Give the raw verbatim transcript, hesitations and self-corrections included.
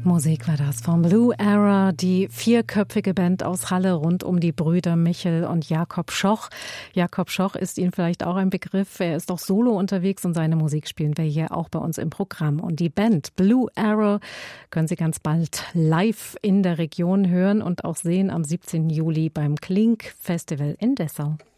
Musik war das vom Blue Era, die vierköpfige Band aus Halle rund um die Brüder Michel und Jakob Schoch. Jakob Schoch ist Ihnen vielleicht auch ein Begriff. Er ist auch solo unterwegs und seine Musik spielen wir hier auch bei uns im Programm. Und die Band Blue Arrow können Sie ganz bald live in der Region hören und auch sehen am siebzehnten Juli beim Klink Festival in Dessau.